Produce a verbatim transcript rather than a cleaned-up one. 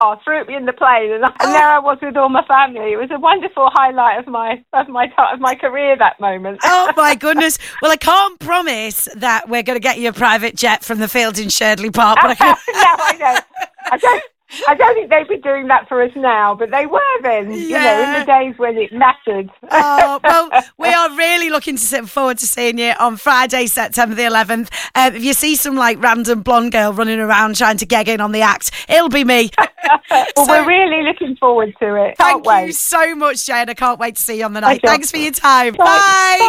car, threw me in the plane, and, I, and there I was with all my family. It was a wonderful highlight of my of my of my career, that moment. Oh my goodness! Well, I can't promise that we're going to get you a private jet from the field in Sherdley Park, but I can. No, I don't. I don't. I don't think they'd be doing that for us now, but they were then, you Yeah. know, in the days when it mattered. Oh, well, we are really looking to sit forward to seeing you on Friday, September the eleventh. Um, if you see some, like, random blonde girl running around trying to gag in on the act, it'll be me. Well, So- we're really looking forward to it. Can't Thank wait. you so much, Jane. I can't wait to see you on the night. Okay. Thanks for your time. Bye. Bye. Bye.